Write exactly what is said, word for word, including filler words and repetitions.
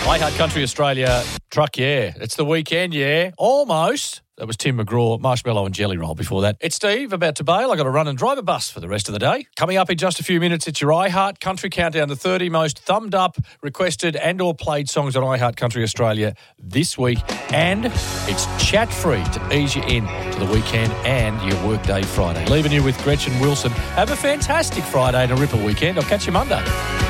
I Heart Country Australia truck, yeah. It's the weekend, yeah. Almost. That was Tim McGraw, Marshmallow and Jelly Roll before that. It's Steve, about to bail. I've got to run and drive a bus for the rest of the day. Coming up in just a few minutes, it's your I Heart Country Countdown, the thirty most thumbed up, requested and or played songs on I Heart Country Australia this week. And it's chat-free to ease you in to the weekend and your workday Friday. Leaving you with Gretchen Wilson. Have a fantastic Friday and a ripper weekend. I'll catch you Monday.